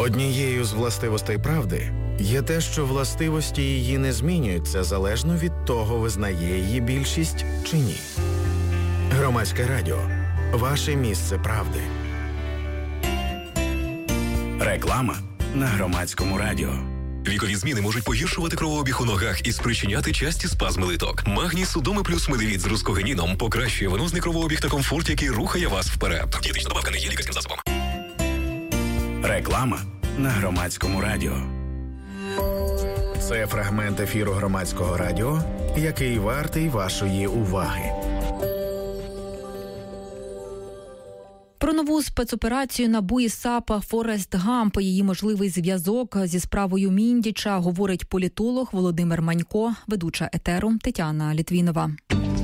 Однією з властивостей правди є те, що властивості її не змінюються залежно від того, визнає її більшість чи ні. Громадське радіо. Ваше місце правди. Реклама на Громадському радіо. Вікові зміни можуть погіршувати кровообіг у ногах і спричиняти часті спазми литок. Магній Судоми плюс медивіт з рускогеніном покращує венозний кровообіг та комфорт, який рухає вас вперед. Дієтична добавка не є лікарським засобом. Реклама на Громадському радіо. Це фрагмент ефіру Громадського радіо, який вартий вашої уваги. Про нову спецоперацію НАБУ і САП «Форест Гамп» і її можливий зв'язок зі справою Міндіча говорить політолог Володимир Манько, ведуча етеру Тетяна Літвінова.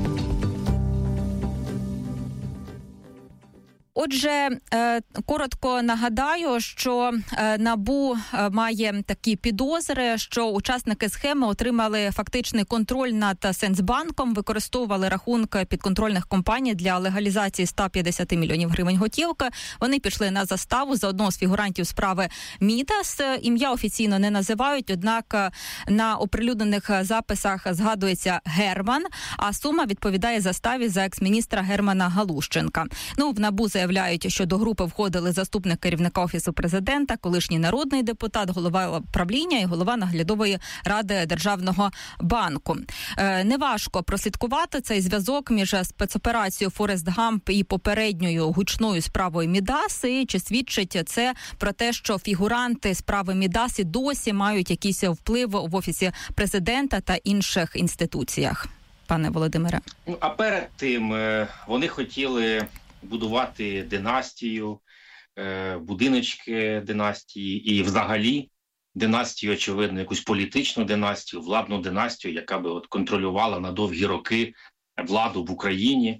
Отже, коротко нагадаю, що НАБУ має такі підозри, що учасники схеми отримали фактичний контроль над Сенсбанком, використовували рахунки підконтрольних компаній для легалізації 150 мільйонів гривень готівки. Вони пішли на заставу за одного з фігурантів справи Мідас. Ім'я офіційно не називають, однак на оприлюднених записах згадується Герман, а сума відповідає заставі за екс-міністра Германа Галущенка. В НАБУ заявляють, що до групи входили заступник керівника Офісу президента, колишній народний депутат, голова правління і голова наглядової ради Державного банку. Неважко прослідкувати цей зв'язок між спецоперацією «Форест Гамп» і попередньою гучною справою Мідас. І чи свідчить це про те, що фігуранти справи Мідас і досі мають якийсь вплив в Офісі президента та інших інституціях? Пане Володимире. А перед тим вони хотіли будувати династію, будиночки династії і взагалі династію, очевидно, якусь політичну династію, владну династію, яка би контролювала на довгі роки владу в Україні.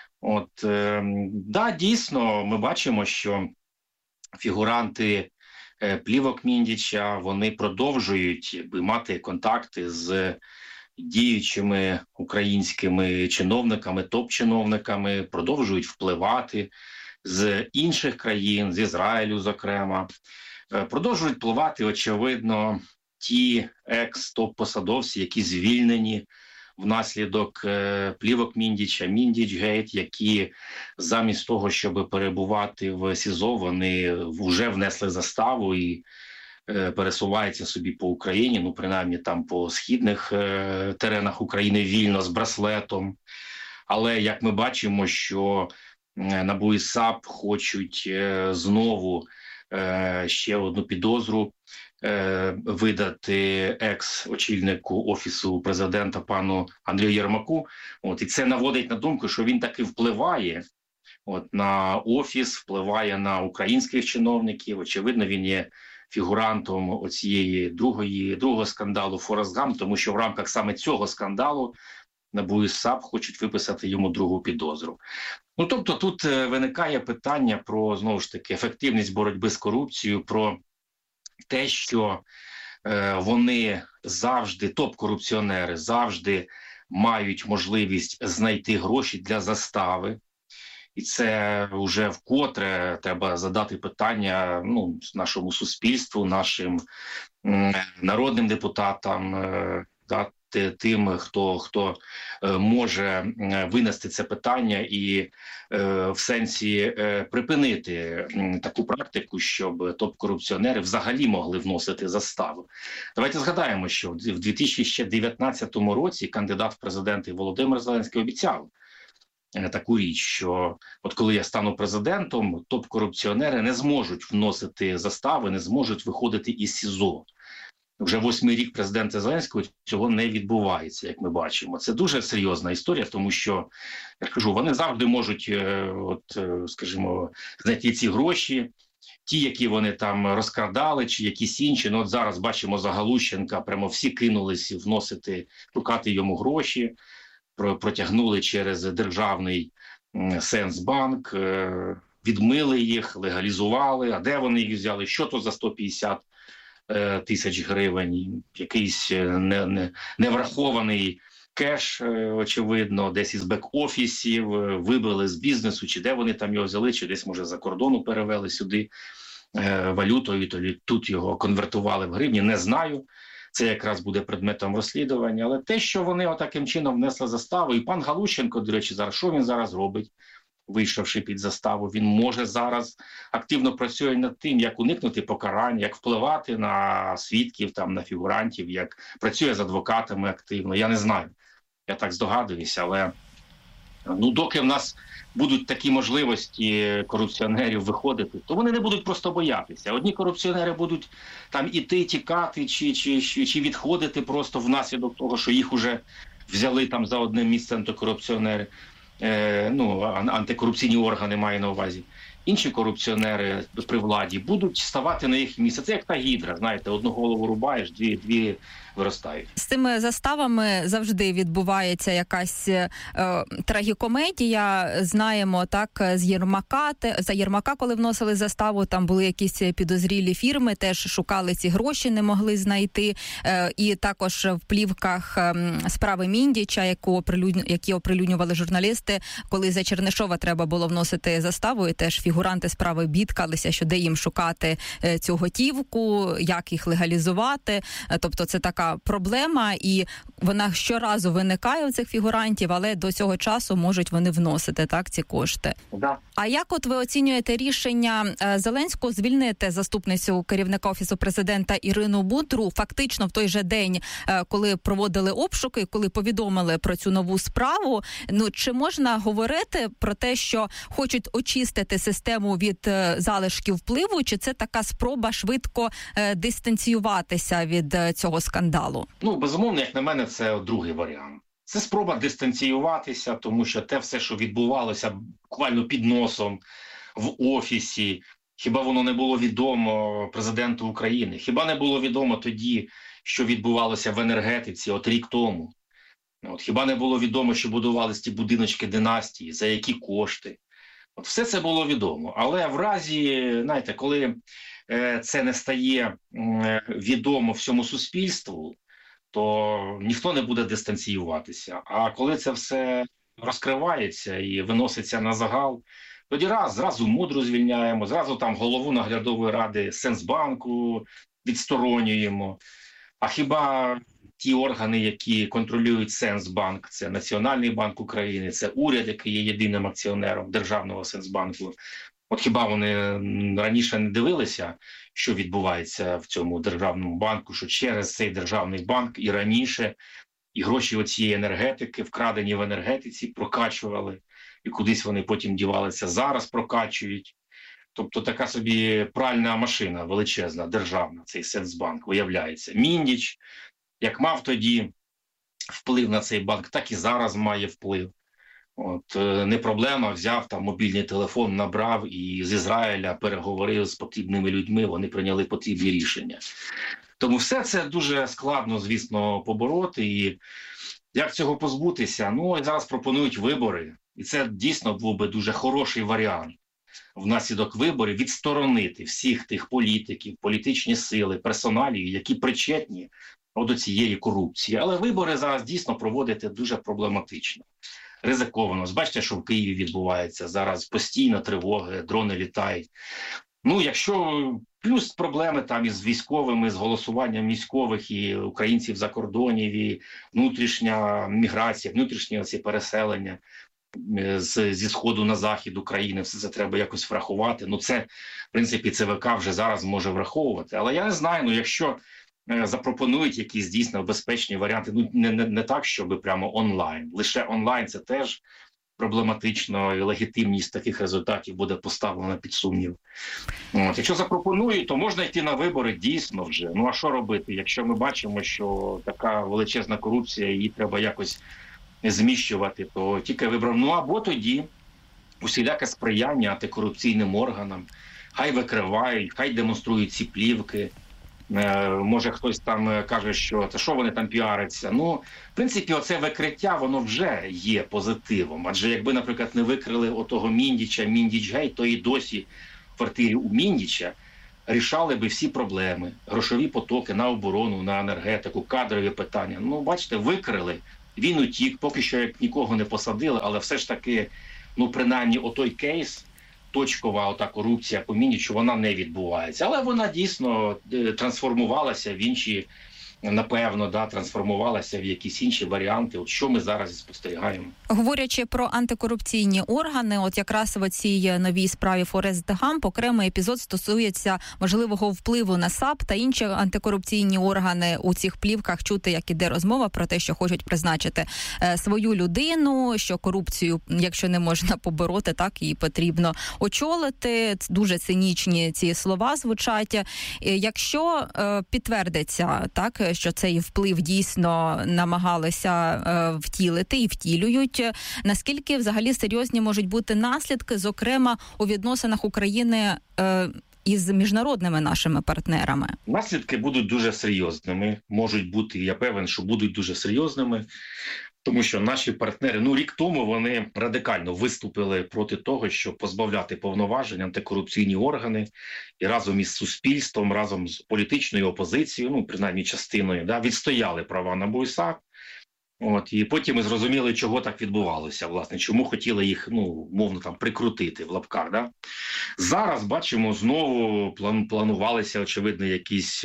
Дійсно, ми бачимо, що фігуранти плівок Міндіча, вони продовжують мати контакти з діючими українськими чиновниками, топ-чиновниками, продовжують впливати з інших країн, з Ізраїлю, зокрема. Продовжують впливати, очевидно, ті екс-топ-посадовці, які звільнені внаслідок плівок Міндіча, Міндіч-гейт, які замість того, щоб перебувати в СІЗО, вони вже внесли заставу і пересуваються собі по Україні, принаймні там по східних теренах України вільно, з браслетом. Але, як ми бачимо, що НАБУ і САП хочуть знову ще одну підозру видати екс-очільнику Офісу президента пану Андрію Єрмаку. І це наводить на думку, що він таки впливає на Офіс, впливає на українських чиновників. Очевидно, він є фігурантом оцієї другого скандалу «Форест Гамп», тому що в рамках саме цього скандалу НАБУ і САП хочуть виписати йому другу підозру. Тобто тут виникає питання про, знову ж таки, ефективність боротьби з корупцією, про те, що вони завжди, топ-корупціонери, завжди мають можливість знайти гроші для застави. І це вже вкотре треба задати питання нашому суспільству, нашим народним депутатам, тим, хто може винести це питання і в сенсі припинити таку практику, щоб топ-корупціонери взагалі могли вносити заставу. Давайте згадаємо, що в 2019 році кандидат в президенти Володимир Зеленський обіцяв таку річ, що коли я стану президентом, топ-корупціонери не зможуть вносити застави, не зможуть виходити із СІЗО. Вже 8-й рік президента Зеленського цього не відбувається, як ми бачимо. Це дуже серйозна історія, тому що, я кажу, вони завжди можуть, скажімо, знайти ці гроші, ті, які вони там розкрадали, чи якісь інші. Зараз бачимо за Галущенка, прямо всі кинулись вносити, шукати йому гроші, протягнули через державний Сенсбанк, відмили їх, легалізували. А де вони їх взяли? Що то за 150 тисяч гривень? Якийсь неврахований кеш, очевидно, десь із бек-офісів, вибили з бізнесу, чи де вони там його взяли, чи десь, може, за кордону перевели сюди. валютою, то тут його конвертували в гривні, не знаю. Це якраз буде предметом розслідування. Але те, що вони отаким чином внесли заставу, і пан Галущенко, до речі, зараз що він зараз робить, вийшовши під заставу, він може зараз активно працює над тим, як уникнути покарання, як впливати на свідків, там, на фігурантів, як працює з адвокатами активно. Я не знаю, я так здогадуюся, але доки в нас будуть такі можливості корупціонерів виходити, то вони не будуть просто боятися. Одні корупціонери будуть там іти, тікати чи відходити просто внаслідок того, що їх уже взяли там за одним місцем антикорупціонери. Антикорупційні органи маю на увазі. Інші корупціонери при владі будуть ставати на їх місце. Це як та гідра, знаєте, одну голову рубаєш, дві виростають. З цими заставами завжди відбувається якась трагікомедія. Знаємо, так, за Єрмака, коли вносили заставу, там були якісь підозрілі фірми, теж шукали ці гроші, не могли знайти. І також в плівках справи Міндіча, які оприлюднювали журналісти, коли за Чернишова треба було вносити заставу, і теж фігуранти справи бідкалися, що де їм шукати цю готівку, як їх легалізувати. Тобто це така проблема, і вона щоразу виникає у цих фігурантів, але до цього часу можуть вони вносити, так, ці кошти. Да. А як от ви оцінюєте рішення Зеленського звільнити заступницю керівника Офісу Президента Ірину Будру фактично в той же день, коли проводили обшуки, коли повідомили про цю нову справу? Чи можна говорити про те, що хочуть очистити систему від залишків впливу, чи це така спроба швидко дистанціюватися від цього скандалу? Безумовно, як на мене, це другий варіант. Це спроба дистанціюватися, тому що те все, що відбувалося буквально під носом в Офісі, хіба воно не було відомо президенту України? Хіба не було відомо тоді, що відбувалося в енергетиці рік тому? Хіба не було відомо, що будувалися ті будиночки династії, за які кошти? Все це було відомо. Але в разі, знаєте, коли це не стає відомо всьому суспільству, то ніхто не буде дистанціюватися. А коли це все розкривається і виноситься на загал, тоді зразу Мудру звільняємо, зразу там голову наглядової ради Сенсбанку відсторонюємо. А хіба ті органи, які контролюють Сенсбанк, це Національний банк України, це уряд, який є єдиним акціонером державного Сенсбанку, хіба вони раніше не дивилися, що відбувається в цьому державному банку, що через цей державний банк і раніше і гроші оцієї енергетики, вкрадені в енергетиці, прокачували, і кудись вони потім дівалися, зараз прокачують. Тобто така собі пральна машина величезна, державна, цей Сенсбанк, виявляється. Міндіч, як мав тоді вплив на цей банк, так і зараз має вплив. Не проблема, взяв там мобільний телефон, набрав і з Ізраїля переговорив з потрібними людьми, вони прийняли потрібні рішення. Тому все це дуже складно, звісно, побороти. І як цього позбутися? Зараз пропонують вибори. І це дійсно був би дуже хороший варіант. Внаслідок виборів відсторонити всіх тих політиків, політичні сили, персоналії, які причетні до цієї корупції. Але вибори зараз дійсно проводити дуже проблематично. Ризиковано. Бачите, що в Києві відбувається зараз постійно тривоги, дрони літають. Якщо плюс проблеми там із військовими, з голосуванням військових і українців за кордонів, і внутрішня міграція, внутрішнє переселення зі сходу на захід України, все це треба якось врахувати. Це, в принципі, ЦВК вже зараз може враховувати. Але я не знаю, якщо запропонують якісь дійсно безпечні варіанти, не так, щоб прямо онлайн. Лише онлайн це теж проблематично, і легітимність таких результатів буде поставлена під сумнів. Якщо запропонують, то можна йти на вибори дійсно вже. А що робити, якщо ми бачимо, що така величезна корупція, її треба якось зміщувати, то тільки вибрав. Або тоді усіляке сприяння антикорупційним органам, хай викривають, хай демонструють ці плівки. Може хтось там каже, що вони там піаряться. В принципі, оце викриття, воно вже є позитивом. Адже якби, наприклад, не викрили отого Міндіча, Міндіч-гейт, то і досі в квартирі у Міндіча рішали би всі проблеми. Грошові потоки на оборону, на енергетику, кадрові питання. Бачите, викрили, він утік, поки що як нікого не посадили, але все ж таки, принаймні, отой кейс, точкова ота корупція по міні, що вона не відбувається. Але вона дійсно трансформувалася в інші, напевно, трансформувалася в якісь інші варіанти. От що ми зараз і спостерігаємо. Говорячи про антикорупційні органи, от якраз в цій новій справі Форест Гамп окремий епізод стосується можливого впливу на САП та інші антикорупційні органи. У цих плівках чути, як іде розмова про те, що хочуть призначити свою людину, що корупцію, якщо не можна побороти, так і потрібно очолити. Дуже цинічні ці слова звучать. Якщо підтвердиться, так, що цей вплив дійсно намагалися втілити і втілюють, наскільки взагалі серйозні можуть бути наслідки, зокрема у відносинах України із міжнародними нашими партнерами? Наслідки будуть дуже серйозними, можуть бути, я певен, що будуть дуже серйозними, тому що наші партнери, рік тому вони радикально виступили проти того, щоб позбавляти повноважень антикорупційні органи, і разом із суспільством, разом з політичною опозицією, принаймні частиною, відстояли права НАБУ і САП. І потім ми зрозуміли, чого так відбувалося, власне, чому хотіли їх, мовно прикрутити в лапках. Зараз, бачимо, знову планувалися, очевидно, якісь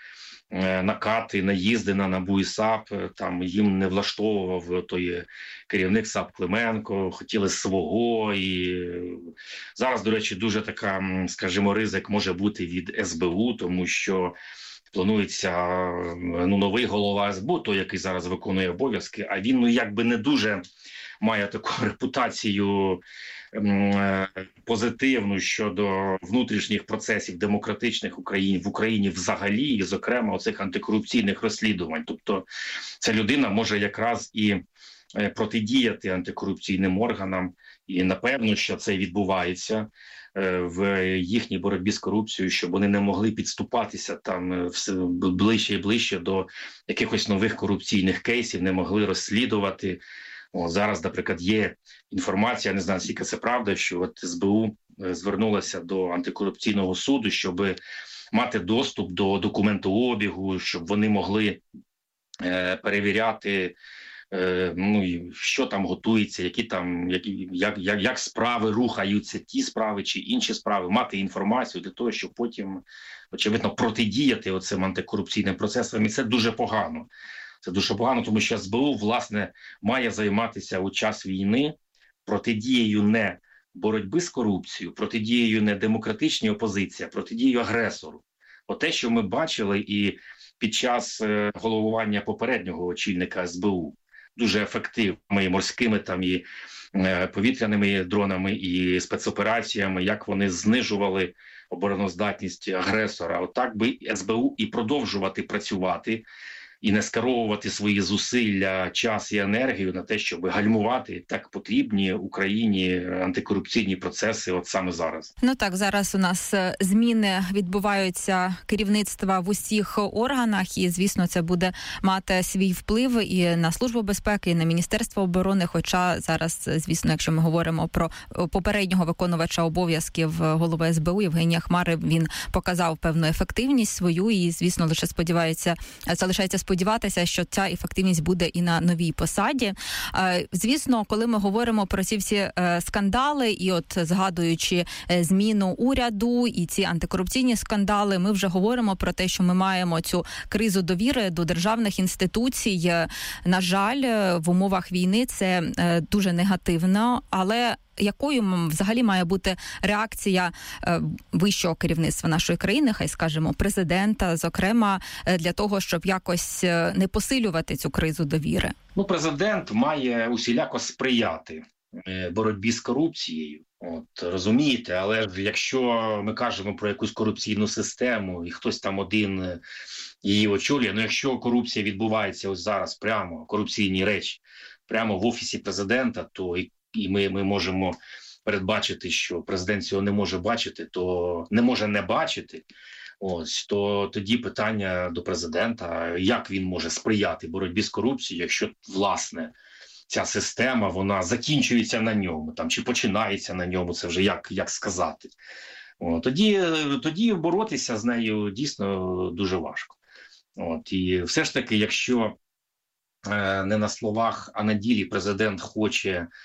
накати, наїзди на НАБУ і САП, їм не влаштовував той керівник САП Клименко, хотіли свого, і зараз, до речі, дуже така, скажімо, ризик може бути від СБУ, тому що планується новий голова СБУ, той, який зараз виконує обов'язки, а він якби не дуже має таку репутацію позитивну щодо внутрішніх процесів демократичних в Україні взагалі, і, зокрема, оцих антикорупційних розслідувань. Тобто ця людина може якраз і протидіяти антикорупційним органам, і напевно, що це відбувається в їхній боротьбі з корупцією, щоб вони не могли підступатися все ближче і ближче до якихось нових корупційних кейсів, не могли розслідувати. Зараз, наприклад, є інформація, не знаю, скільки це правда, що СБУ звернулася до антикорупційного суду, щоб мати доступ до документообігу, щоб вони могли перевіряти, що там готується, як справи рухаються, ті справи чи інші справи, мати інформацію для того, щоб потім, очевидно, протидіяти оцим антикорупційним процесам. І це дуже погано. Це дуже погано, тому що СБУ, власне, має займатися у час війни протидією не боротьби з корупцією, протидією не демократичній опозиції, а протидією агресору. Те, що ми бачили і під час головування попереднього очільника СБУ, дуже ефективними і морськими і повітряними дронами, і спецопераціями, як вони знижували обороноздатність агресора. Отак би СБУ і продовжувати працювати, і не скеровувати свої зусилля, час і енергію на те, щоб гальмувати так потрібні Україні антикорупційні процеси саме зараз. Так, зараз у нас зміни відбуваються керівництва в усіх органах, і, звісно, це буде мати свій вплив і на Службу безпеки, і на Міністерство оборони, хоча зараз, звісно, якщо ми говоримо про попереднього виконувача обов'язків голови СБУ Євгенія Хмари, він показав певну ефективність свою і, звісно, залишається сподіватися, що ця ефективність буде і на новій посаді. Звісно, коли ми говоримо про ці всі скандали, і згадуючи зміну уряду і ці антикорупційні скандали, ми вже говоримо про те, що ми маємо цю кризу довіри до державних інституцій. На жаль, в умовах війни це дуже негативно, але якою взагалі має бути реакція вищого керівництва нашої країни, хай скажемо, президента, зокрема, для того, щоб якось не посилювати цю кризу довіри? Президент має усіляко сприяти боротьбі з корупцією. Розумієте, але якщо ми кажемо про якусь корупційну систему і хтось там один її очолює, якщо корупція відбувається зараз прямо, корупційні речі, прямо в Офісі президента, то і ми можемо передбачити, що президент цього не може бачити, то не може не бачити, то тоді питання до президента, як він може сприяти боротьбі з корупцією, якщо, власне, ця система, вона закінчується на ньому, чи починається на ньому, це вже як сказати. Тоді боротися з нею дійсно дуже важко. І все ж таки, якщо не на словах, а на ділі президент хоче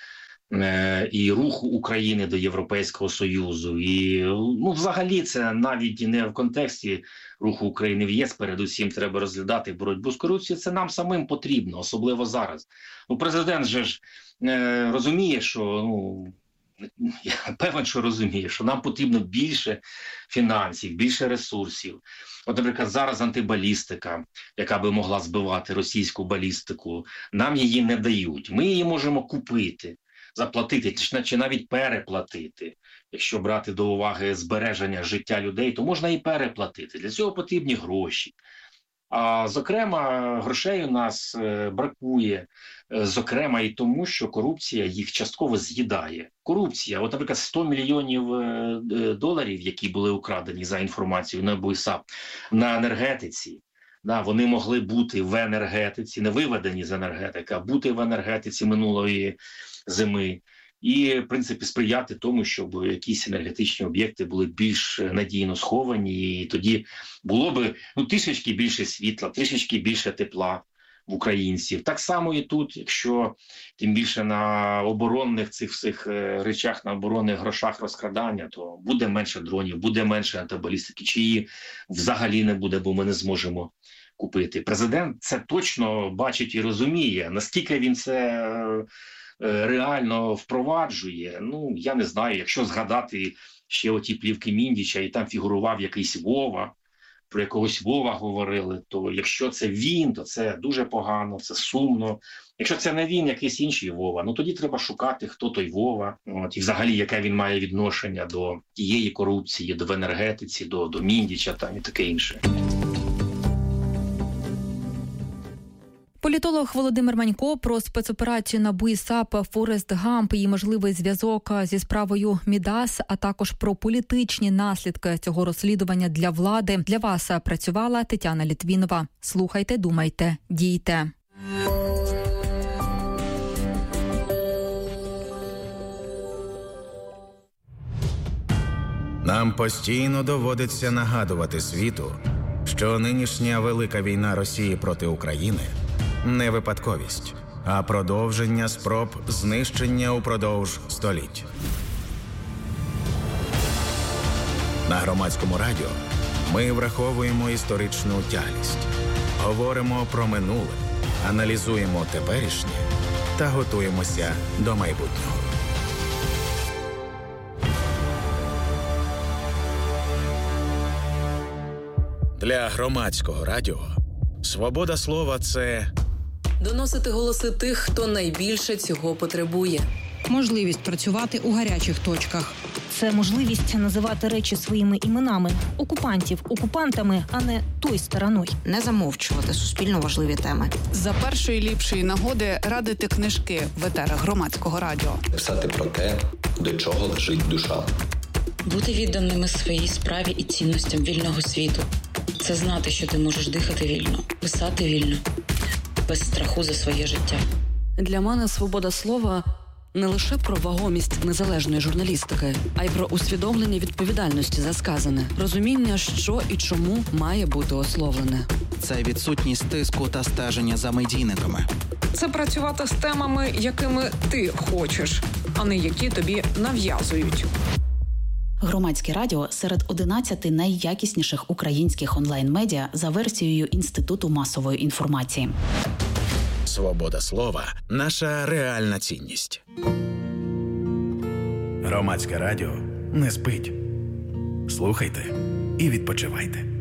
і руху України до Європейського Союзу. І взагалі це навіть не в контексті руху України в ЄС, передусім треба розглядати боротьбу з корупцією. Це нам самим потрібно, особливо зараз. Президент же ж розуміє, що, я певен, що розуміє, що нам потрібно більше фінансів, більше ресурсів. От, наприклад, зараз антибалістика, яка би могла збивати російську балістику, нам її не дають. Ми її можемо купити, заплатити чи навіть переплатити. Якщо брати до уваги збереження життя людей, то можна і переплатити. Для цього потрібні гроші. А, зокрема, грошей у нас бракує, зокрема і тому, що корупція їх частково з'їдає. Корупція, от, наприклад, 100 мільйонів доларів, які були украдені за інформацією НАБУ і САП на енергетиці, вони могли бути в енергетиці, не виведені з енергетики, а бути в енергетиці минулої зими. І, в принципі, сприяти тому, щоб якісь енергетичні об'єкти були більш надійно сховані, і тоді було би трішечки більше світла, трішечки більше тепла в українців. Так само і тут, якщо тим більше на оборонних цих всіх речах, на оборонних грошах розкрадання, то буде менше дронів, буде менше антибалістики, чи її взагалі не буде, бо ми не зможемо купити. Президент це точно бачить і розуміє, наскільки він це реально впроваджує. Я не знаю, якщо згадати ще оті плівки Міндіча, і там фігурував якийсь Вова, про якогось Вова говорили, то якщо це він, то це дуже погано, це сумно. Якщо це не він, якийсь інший Вова, тоді треба шукати, хто той Вова, і взагалі, яке він має відношення до тієї корупції, до енергетиці, до Міндіча там і таке інше. Політолог Володимир Манько про спецоперацію НАБУ і САП «Форест Гамп» і можливий зв'язок зі справою Мідас, а також про політичні наслідки цього розслідування для влади. Для вас працювала Тетяна Літвінова. Слухайте, думайте, дійте. Нам постійно доводиться нагадувати світу, що нинішня велика війна Росії проти України – не випадковість, а продовження спроб знищення упродовж століть. На Громадському радіо ми враховуємо історичну тяглість, говоримо про минуле, аналізуємо теперішнє та готуємося до майбутнього. Для Громадського радіо свобода слова – це доносити голоси тих, хто найбільше цього потребує. Можливість працювати у гарячих точках. Це можливість називати речі своїми іменами. Окупантів окупантами, а не той стороною. Не замовчувати суспільно важливі теми. За першої ліпшої нагоди радити книжки в етерах Громадського радіо. Писати про те, до чого лежить душа. Бути відданими своїй справі і цінностям вільного світу. Це знати, що ти можеш дихати вільно, писати вільно, без страху за своє життя. Для мене свобода слова не лише про вагомість незалежної журналістики, а й про усвідомлення відповідальності за сказане, розуміння, що і чому має бути ословлене. Це відсутність тиску та стеження за медійниками. Це працювати з темами, якими ти хочеш, а не які тобі нав'язують. Громадське радіо серед 11 найякісніших українських онлайн-медіа за версією Інституту масової інформації. свобода слова – наша реальна цінність. Громадське радіо не спить. Слухайте і відпочивайте.